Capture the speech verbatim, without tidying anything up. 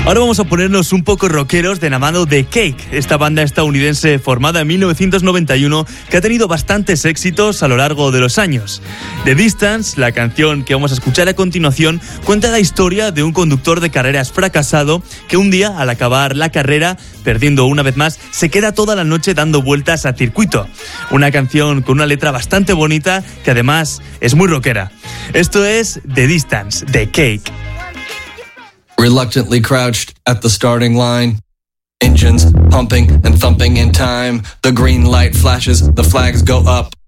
Ahora vamos a ponernos un poco rockeros de la mano de Cake, esta banda estadounidense formada en mil novecientos noventa y uno que ha tenido bastantes éxitos a lo largo de los años. The Distance, la canción que vamos a escuchar a continuación, cuenta la historia de un conductor de carreras fracasado que un día, al acabar la carrera, perdiendo una vez más, se queda toda la noche dando vueltas a circuito. Una canción con una letra bastante bonita que además es muy rockera. Esto es The Distance, de Cake. Reluctantly crouched at the starting line. Engines pumping and thumping in time. The green light flashes, the flags go up.